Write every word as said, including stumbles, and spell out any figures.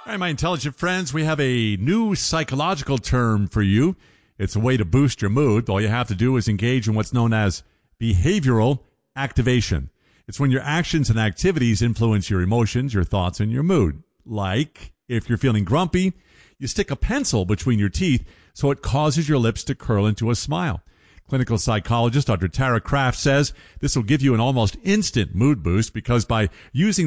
All right, my intelligent friends, we have a new psychological term for you. It's a way to boost your mood. All you have to do is engage in what's known as behavioral activation. It's when your actions and activities influence your emotions, your thoughts, and your mood. Like, if you're feeling grumpy, you stick a pencil between your teeth so it causes your lips to curl into a smile. Clinical psychologist Doctor Tara Kraft says this will give you an almost instant mood boost because by using